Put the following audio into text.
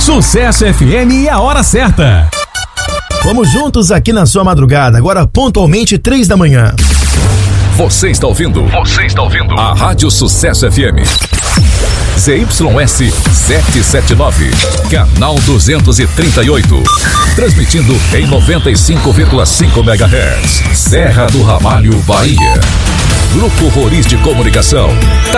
Sucesso FM e a hora certa. Vamos juntos aqui na sua madrugada, agora pontualmente 3 da manhã. Você está ouvindo a Rádio Sucesso FM. ZYS 779, canal 238. Transmitindo em 95,5 MHz. Serra do Ramalho, Bahia. Grupo Roriz de Comunicação.